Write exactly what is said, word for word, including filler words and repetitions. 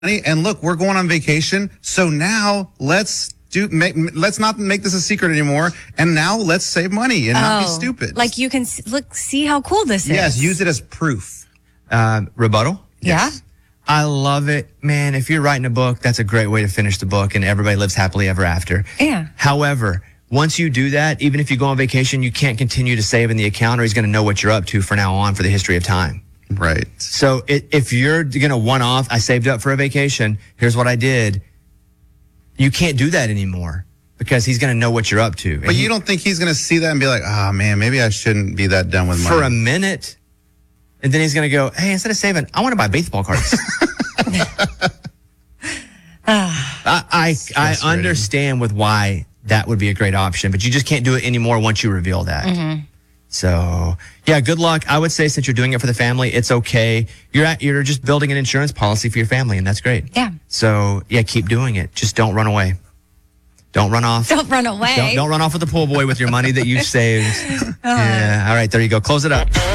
and look, we're going on vacation. So now let's do make, let's not make this a secret anymore. And now let's save money and oh, not be stupid. Like you can look, see how cool this is. Yes, use it as proof. Uh, rebuttal? Yes. Yeah. I love it. Man, if you're writing a book, that's a great way to finish the book and everybody lives happily ever after. Yeah. However, once you do that, even if you go on vacation, you can't continue to save in the account or he's going to know what you're up to from now on for the history of time. Right. So it, if you're going to one off, I saved up for a vacation, here's what I did. You can't do that anymore because he's going to know what you're up to. But and you he, don't think he's going to see that and be like, oh man, maybe I shouldn't be that done with money. For a minute. And then he's going to go, hey, instead of saving, I want to buy baseball cards. I I, I understand with why that would be a great option, but you just can't do it anymore once you reveal that. Mm-hmm. So, yeah, good luck. I would say since you're doing it for the family, it's okay. You're at, you're just building an insurance policy for your family, and that's great. Yeah. So, yeah, keep doing it. Just don't run away. Don't run off. Don't run away. Don't, don't run off with the pool boy with your money that you saved. uh. Yeah. All right, there you go. Close it up.